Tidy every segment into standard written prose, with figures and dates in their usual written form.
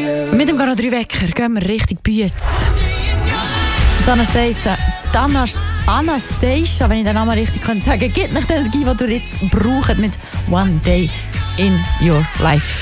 Mit dem Kanal 3 Wecker gehen wir Richtung Bütz. Anastasia, wenn ich den Namen richtig sagen könnte, gibt nicht die Energie, die du jetzt brauchst mit One Day in Your Life.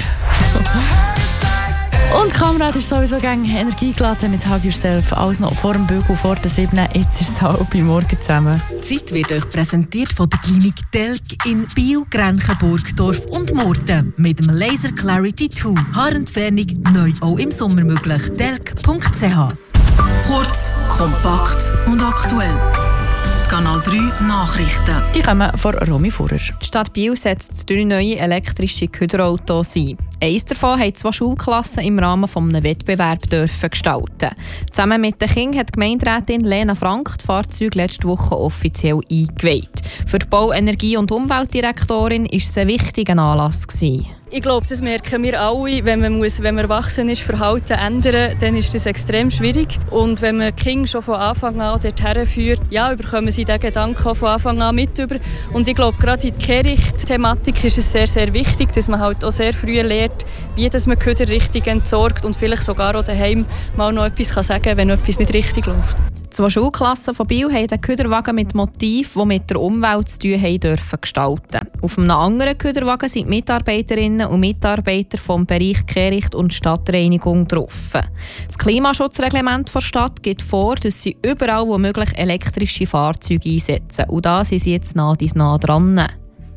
Und Kamerad ist sowieso gegen Energie geladen mit Hug Yourself. Alles noch vor dem Bügel, vor der 7. Jetzt ist es halb morgen zusammen. Die Zeit wird euch präsentiert von der Klinik Telk in Biel, Grenchen, Burgdorf und Murten. Mit dem Laser Clarity 2. Haarentfernung neu auch im Sommer möglich. telk.ch. Kurz, kompakt und aktuell. Kanal 3 Nachrichten. Die kommen von Romy Fuhrer. Die Stadt Biel setzt 3 neue elektrische Köderautos ein. Eines davon haben 2 Schulklassen im Rahmen eines Wettbewerbs gestalten. Zusammen mit den Kindern hat die Gemeinderätin Lena Frank die Fahrzeuge letzte Woche offiziell eingeweiht. Für die Bau-, Energie- und Umweltdirektorin war es ein wichtiger Anlass. Ich glaube, das merken wir alle, wenn man erwachsen ist, Verhalten ändern, dann ist das extrem schwierig. Und wenn man die Kinder schon von Anfang an dorthin führt, ja, bekommen sie diesen Gedanken auch von Anfang an mit über. Und ich glaube, gerade in der Kehricht-Thematik ist es sehr, sehr wichtig, dass man halt auch sehr früh lernt, wie dass man Köder richtig entsorgt und vielleicht sogar auch daheim mal noch etwas sagen kann, wenn etwas nicht richtig läuft. 2 Schulklassen von Biel haben den Köderwagen mit Motiven, die mit der Umwelt zu tun haben, dürfen gestalten. Auf einem anderen Köderwagen sind Mitarbeiterinnen und Mitarbeiter vom Bereich Kehricht und Stadtreinigung drauf. Das Klimaschutzreglement der Stadt gibt vor, dass sie überall wo möglich elektrische Fahrzeuge einsetzen. Und da sind sie jetzt nah dran.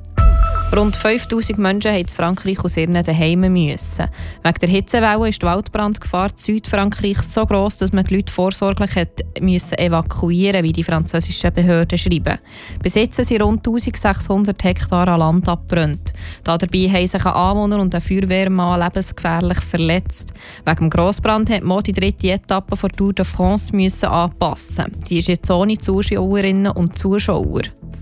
Rund 5000 Menschen mussten in Frankreich aus ihren Zuhause müssen. Wegen der Hitzewelle ist die Waldbrandgefahr in Südfrankreich so gross, dass man die Leute vorsorglich evakuieren musste, wie die französischen Behörden schreiben. Bis jetzt sind rund 1600 Hektar an Land abgebrannt. Dabei haben sich ein Anwohner und ein Feuerwehrmann lebensgefährlich verletzt. Wegen dem Grossbrand musste man die 3. Etappe der Tour de France anpassen. Die ist jetzt ohne Zuschauerinnen und Zuschauer.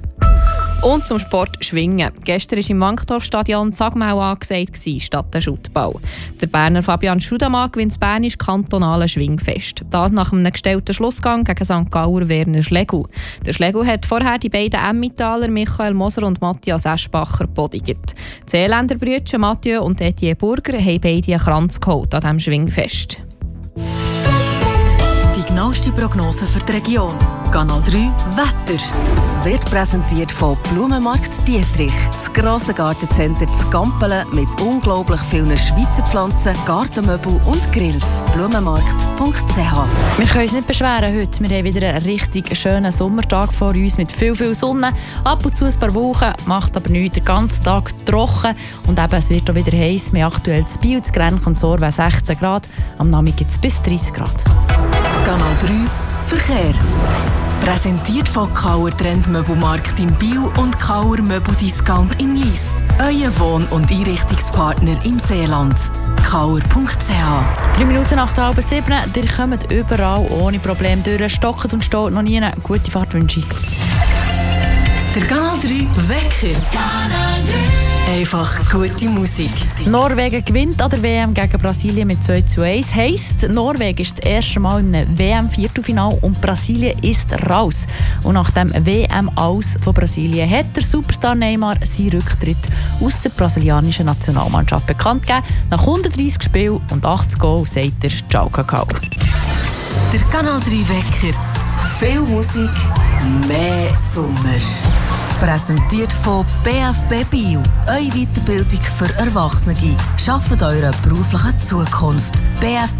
Und zum Sport Schwingen. Gestern war im Wankdorfstadion Zagmau angesagt statt der Schuttball. Der Berner Fabian Schudamann gewinnt das bernische kantonale Schwingfest. Das nach einem gestellten Schlussgang gegen St. Gauer Werner Schlegel. Der Schlegel hat vorher die beiden Emmentaler Michael Moser und Matthias Eschbacher bodigt. Die Seeländer Brüder Mathieu und Etienne Burger haben beide einen Kranz geholt an diesem Schwingfest. Die genaueste Prognose für die Region. Kanal 3 Wetter. Wird präsentiert von Blumenmarkt Dietrich. Das grosse Gartencenter zu Gampelen mit unglaublich vielen Schweizer Pflanzen, Gartenmöbel und Grills. Blumenmarkt.ch. Wir können uns nicht beschweren heute. Wir haben wieder einen richtig schönen Sommertag vor uns mit viel Sonne. Ab und zu ein paar Wochen, macht aber nichts. Den ganzen Tag trocken. Und eben, es wird auch wieder heiß. Wir aktuell zu Biel, zu Grenchen und Sorwe 16 Grad. Am Nachmittag gibt es bis 30 Grad. Kanal 3 Verkehr. Präsentiert von Kauer Trendmöbelmarkt in Biel und Kauer Möbeldiscount in Lyss. Euer Wohn- und Einrichtungspartner im Seeland. Kauer.ch. 3 Minuten nach der halben 7. Ihr kommt überall ohne Probleme durch. Stockt und steht noch nie. Gute Fahrt wünsche ich. Der Kanal 3 Wecker. Kanal 3. Einfach gute Musik. Norwegen gewinnt an der WM gegen Brasilien mit 2:1. Heisst, Norwegen ist das erste Mal im WM-Viertelfinale und Brasilien ist raus. Und nach dem WM-Aus von Brasilien hat der Superstar Neymar seinen Rücktritt aus der brasilianischen Nationalmannschaft bekannt gegeben. Nach 130 Spielen und 80 Goals sagt er Ciao Kakao. Der Kanal 3 Wecker. Viel Musik, mehr Sommer. Präsentiert von BFB Bio. Eure Weiterbildung für Erwachsene. Schafft eure berufliche Zukunft. BFB